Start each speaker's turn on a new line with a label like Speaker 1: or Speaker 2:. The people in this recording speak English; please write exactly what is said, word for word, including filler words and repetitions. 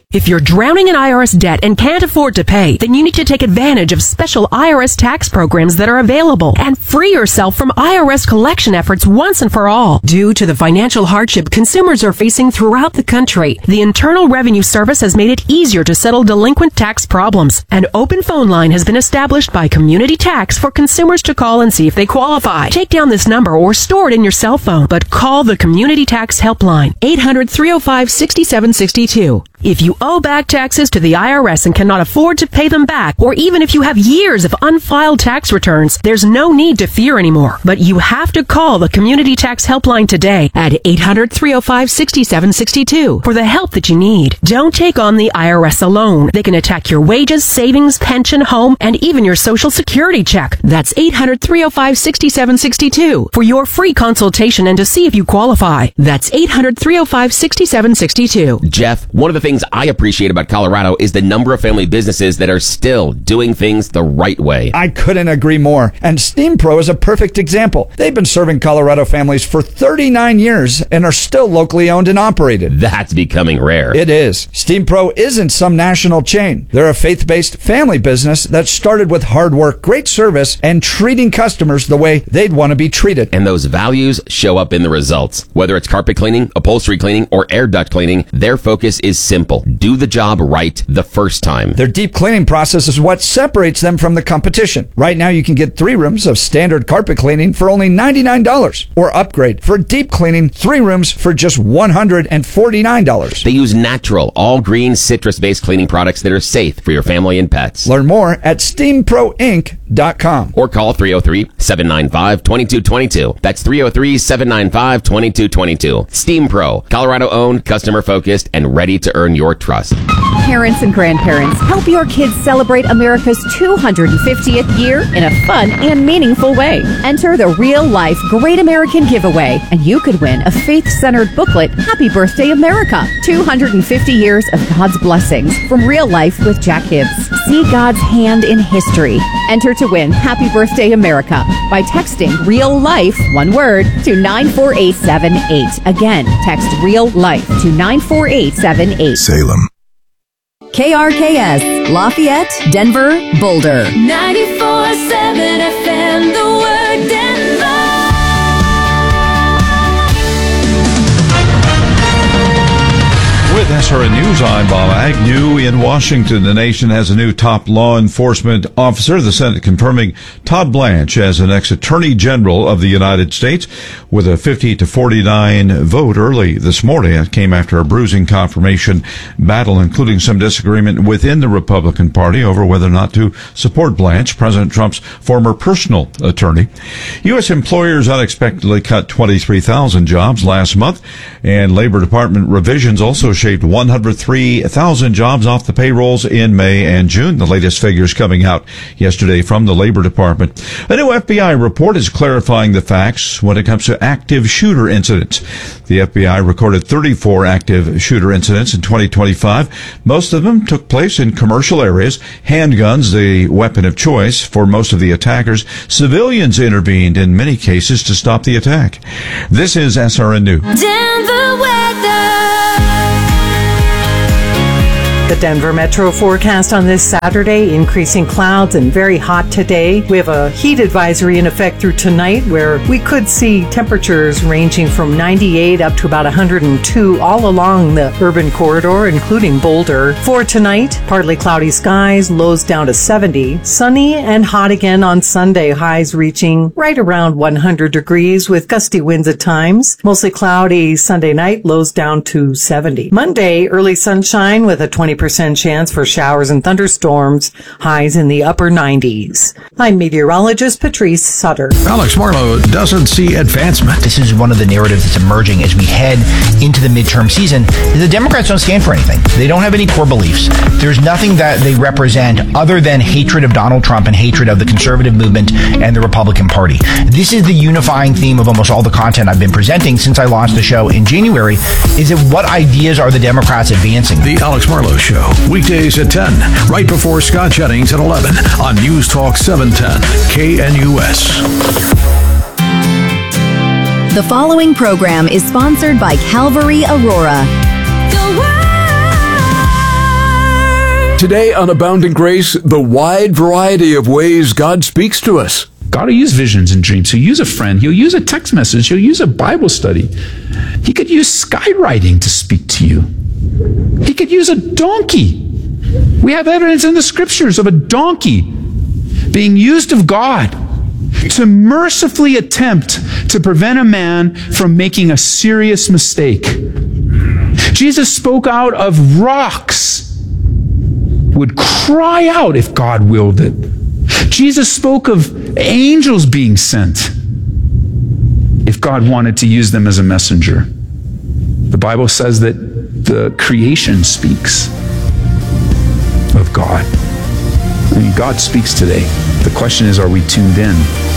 Speaker 1: If you're drowning in I R S debt and can't afford to pay, then you need to take advantage of special I R S tax programs that are available and free yourself from I R S collection efforts once and for all. Due to the financial hardship consumers are facing throughout the country, the Internal Revenue Service has made it easier to settle delinquent tax problems. An open phone line has been established by Community Tax for consumers to call and see if they qualify. Take down this number or store it in your cell phone, but call the Community Tax Helpline, eight hundred, three oh five, six seven six two. If you owe back taxes to the I R S and cannot afford to pay them back, or even if you have years of unfiled tax returns, there's no need to fear anymore. But you have to call the Community Tax Helpline today at eight hundred, three oh five, six seven six two for the help that you need. Don't take on the I R S alone. They can attack your wages, savings, pension, home, and even your Social Security check. That's eight hundred, three oh five, six seven six two for your free consultation and to see if you qualify. That's eight hundred, three oh five, six seven six two.
Speaker 2: Jeff, one of the things I appreciate about Colorado is the number of family businesses that are still doing things the right way.
Speaker 3: I couldn't agree more. And Steam Pro is a perfect example. They've been serving Colorado families for thirty-nine years and are still locally owned and operated.
Speaker 2: That's becoming rare.
Speaker 3: It is. Steam Pro isn't some national chain. They're a faith-based family business that started with hard work, great service, and treating customers the way they'd want to be treated.
Speaker 2: And those values show up in the results. Whether it's carpet cleaning, upholstery cleaning, or air duct cleaning, their focus is simple. Do the job right the first time.
Speaker 3: Their deep cleaning process is what separates them from the competition. Right now, you can get three rooms of standard carpet cleaning for only ninety-nine dollars, or upgrade for deep cleaning three rooms for just one hundred forty-nine dollars.
Speaker 2: They use natural, all-green, citrus-based cleaning products that are safe for your family and pets.
Speaker 3: Learn more at steam pro inc dot com
Speaker 2: or call three oh three, seven nine five, two two two two. That's three oh three, seven nine five, two two two two. Steam Pro, Colorado-owned, customer-focused, and ready to earn your trust.
Speaker 4: Parents and grandparents, help your kids celebrate America's two hundred fiftieth year in a fun and meaningful way. Enter the Real Life Great American Giveaway, and you could win a faith-centered booklet, Happy Birthday America, two hundred fifty years of God's blessings from Real Life with Jack Hibbs. See God's hand in history. Enter to win Happy Birthday America by texting Real Life, one word, to nine four eight seven eight. Again, text Real Life to nine four eight seven eight.
Speaker 5: Salem.
Speaker 4: K R K S, Lafayette, Denver, Boulder.
Speaker 6: ninety-four seven F M, the word Denver.
Speaker 5: With S R N News, I'm Bob Agnew. In Washington, the nation has a new top law enforcement officer. The Senate confirming Todd Blanche as the next Attorney General of the United States with a fifty to forty-nine vote early this morning. It came after a bruising confirmation battle, including some disagreement within the Republican Party over whether or not to support Blanche, President Trump's former personal attorney. U S employers unexpectedly cut twenty-three thousand jobs last month, and Labor Department revisions also shaved one hundred three thousand jobs off the payrolls in May and June. The latest figures coming out yesterday from the Labor Department. A new F B I report is clarifying the facts when it comes to active shooter incidents. The F B I recorded thirty-four active shooter incidents in twenty twenty-five. Most of them took place in commercial areas. Handguns, the weapon of choice for most of the attackers. Civilians intervened in many cases to stop the attack. This is S R N News.
Speaker 6: Denver weather.
Speaker 7: The Denver Metro forecast on this Saturday, increasing clouds and very hot today. We have a heat advisory in effect through tonight where we could see temperatures ranging from ninety-eight up to about one hundred two all along the urban corridor, including Boulder. For tonight, partly cloudy skies, lows down to seventy. Sunny and hot again on Sunday, highs reaching right around one hundred degrees with gusty winds at times. Mostly cloudy Sunday night, lows down to seventy. Monday, early sunshine with a twenty percent chance for showers and thunderstorms, highs in the upper nineties. I'm meteorologist Patrice Sutter.
Speaker 8: Alex Marlowe doesn't see advancement.
Speaker 9: This is one of the narratives that's emerging as we head into the midterm season. The Democrats don't stand for anything. They don't have any core beliefs. There's nothing that they represent other than hatred of Donald Trump and hatred of the conservative movement and the Republican Party. This is the unifying theme of almost all the content I've been presenting since I launched the show in January, is that what ideas are the Democrats advancing?
Speaker 8: The Alex Marlowe Show. Show, weekdays at ten, right before Scott Jennings at eleven on News Talk seven ten, K N U S.
Speaker 4: The following program is sponsored by Calvary Aurora.
Speaker 6: The world
Speaker 10: Today on Abounding Grace, the wide variety of ways God speaks to us.
Speaker 11: God will use visions and dreams. He'll use a friend. He'll use a text message. He'll use a Bible study. He could use skywriting to speak to you. He could use a donkey. We have evidence in the scriptures of a donkey being used of God to mercifully attempt to prevent a man from making a serious mistake. Jesus spoke out of rocks would cry out if God willed it. Jesus spoke of angels being sent if God wanted to use them as a messenger. The Bible says that the creation speaks of God. I mean, God speaks today. The question is, are we tuned in?